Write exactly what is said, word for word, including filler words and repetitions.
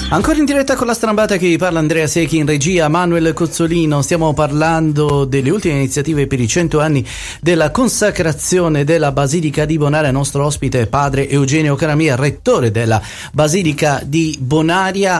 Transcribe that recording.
Ancora in diretta con la strambata che vi parla Andrea Secchi, in regia Manuel Cozzolino. Stiamo parlando delle ultime iniziative per i cento anni della consacrazione della Basilica di Bonaria. Il nostro ospite è padre Eugenio Caramia, rettore della Basilica di Bonaria.